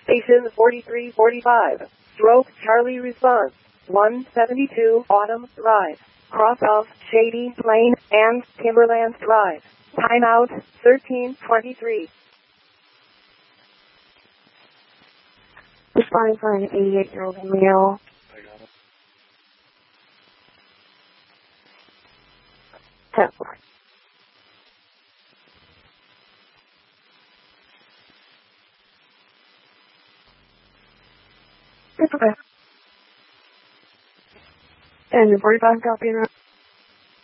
Station 4345. Stroke Charlie response. 172 Autumn Drive. Cross of Shady Lane and Timberland Drive. Timeout 1323. Responding for an 88-year-old male. I got it. 10-4. It's okay. And your 45 copy in